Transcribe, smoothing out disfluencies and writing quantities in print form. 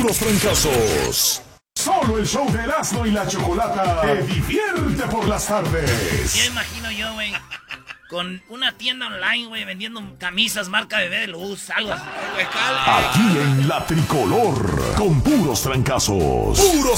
puros trancazos. Solo el show de Erasmo y la Chocolata te divierte por las tardes. Ya imagino yo, güey, con una tienda online, güey, vendiendo camisas marca Bebé de Luz, algo así. Aquí en La Tricolor, con puros trancazos. Puros